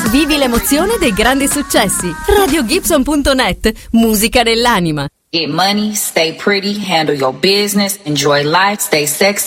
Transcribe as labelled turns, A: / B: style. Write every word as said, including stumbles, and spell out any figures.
A: Vivi l'emozione dei grandi successi. radio gibson punto net, musica nell'anima.
B: Get money, stay pretty, handle your business, enjoy life, stay sexy.